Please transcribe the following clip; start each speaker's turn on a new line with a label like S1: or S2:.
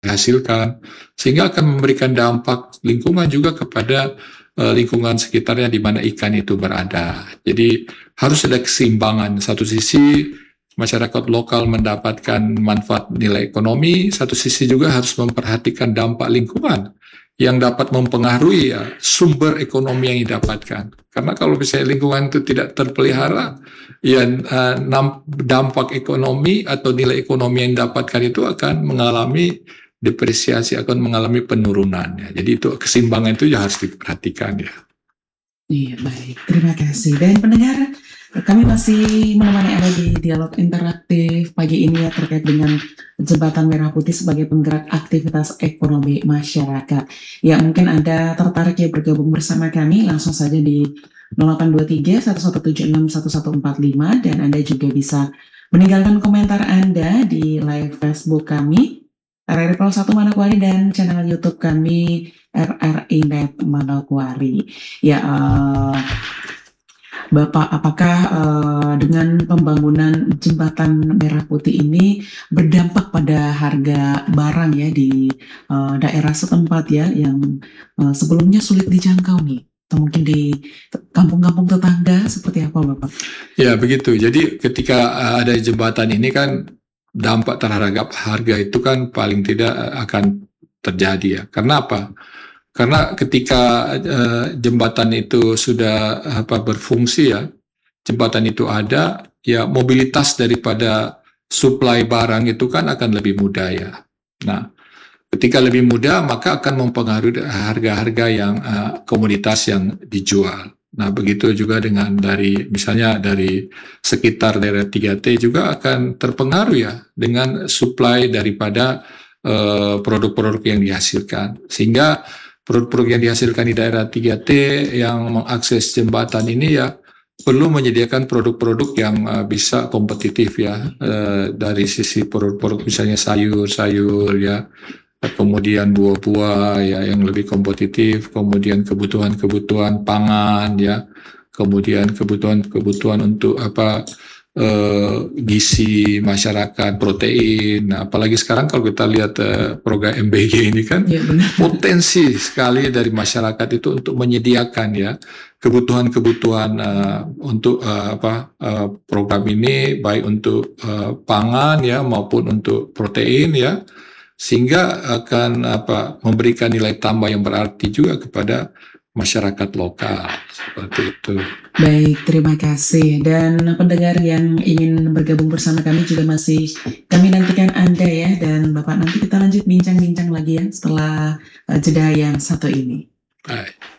S1: dihasilkan, sehingga akan memberikan dampak lingkungan juga kepada lingkungan sekitarnya di mana ikan itu berada. Jadi harus ada keseimbangan. Satu sisi masyarakat lokal mendapatkan manfaat nilai ekonomi, satu sisi juga harus memperhatikan dampak lingkungan yang dapat mempengaruhi sumber ekonomi yang didapatkan. Karena kalau misalnya lingkungan itu tidak terpelihara, ya dampak ekonomi atau nilai ekonomi yang didapatkan itu akan mengalami depresiasi, akan mengalami penurunan. Ya. Jadi itu keseimbangan itu ya harus diperhatikan ya.
S2: Iya, baik. Terima kasih. Dan pendengar, kami masih menemani Anda di dialog interaktif pagi ini ya terkait dengan Jembatan Merah Putih sebagai penggerak aktivitas ekonomi masyarakat. Ya, mungkin Anda tertarik ya bergabung bersama kami, langsung saja di 0823 1176 1145 dan Anda juga bisa meninggalkan komentar Anda di live Facebook kami, RRI Pol 1 Manokwari, dan channel YouTube kami RRI Net Manokwari. Ya, Bapak, apakah dengan pembangunan Jembatan Merah Putih ini berdampak pada harga barang ya di daerah setempat ya yang sebelumnya sulit dijangkau nih? Atau mungkin di kampung-kampung tetangga seperti apa, Bapak?
S1: Ya, begitu. Jadi ketika ada jembatan ini kan dampak terhadap harga itu kan paling tidak akan terjadi ya. Karena apa? Karena ketika jembatan itu sudah berfungsi ya, jembatan itu ada, ya mobilitas daripada suplai barang itu kan akan lebih mudah ya. Nah, ketika lebih mudah maka akan mempengaruhi harga-harga yang komoditas yang dijual. Nah, begitu juga dengan misalnya dari sekitar daerah 3T juga akan terpengaruh ya dengan suplai daripada produk-produk yang dihasilkan. Sehingga produk-produk yang dihasilkan di daerah 3T yang mengakses jembatan ini ya perlu menyediakan produk-produk yang bisa kompetitif ya, dari sisi produk-produk misalnya sayur-sayur ya, kemudian buah-buah ya yang lebih kompetitif, kemudian kebutuhan-kebutuhan pangan ya, kemudian kebutuhan-kebutuhan untuk gizi masyarakat, protein. Nah, apalagi sekarang kalau kita lihat program MBG ini kan
S2: Ya, benar.
S1: potensi sekali dari masyarakat itu untuk menyediakan ya kebutuhan-kebutuhan untuk program ini baik untuk pangan ya maupun untuk protein ya, sehingga akan memberikan nilai tambah yang berarti juga kepada masyarakat lokal seperti itu.
S2: Baik, terima kasih. Dan pendengar yang ingin bergabung bersama kami juga masih kami nantikan Anda ya. Dan Bapak, nanti kita lanjut bincang-bincang lagi ya setelah jeda yang satu ini.
S1: Baik.